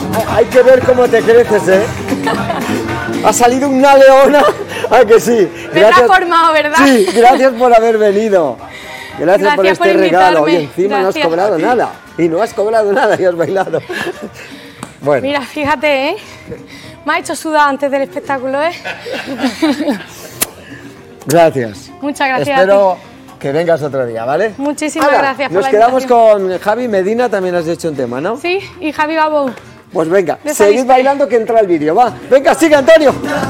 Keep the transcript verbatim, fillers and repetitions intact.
hay que ver cómo te creces, ¿eh? Ha salido una leona. ¿A que sí? Me he transformado, ¿verdad? Sí, gracias por haber venido. Gracias, Gracias por este por regalo. Y invitarme. encima Gracias. no has cobrado nada. Y no has cobrado nada y has bailado. Bueno. Mira, fíjate, ¿eh? Me ha hecho sudar antes del espectáculo, ¿eh? Gracias. Muchas gracias. Espero que vengas otro día, ¿vale? Muchísimas Hala, gracias por nos la quedamos invitación. con Javi Medina, también has hecho un tema, ¿no? Sí, y Javi Gabón. Pues venga, De seguid Salisbury. bailando que entra el vídeo, va. Venga, sigue, Antonio.